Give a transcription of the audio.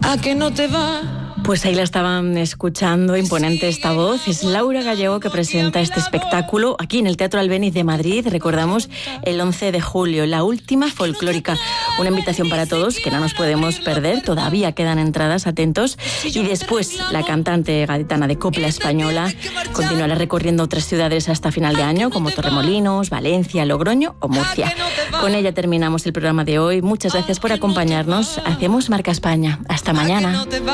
¿A que no te va? Pues ahí la estaban escuchando, imponente esta voz. Es Laura Gallego, que presenta este espectáculo aquí en el Teatro Albéniz de Madrid. Recordamos el 11 de julio, la última folclórica. Una invitación para todos que no nos podemos perder. Todavía quedan entradas, atentos. Y después, la cantante gaditana de copla española continuará recorriendo otras ciudades hasta final de año, como Torremolinos, Valencia, Logroño o Murcia. Con ella terminamos el programa de hoy. Muchas gracias por acompañarnos. Hacemos Marca España. Hasta mañana.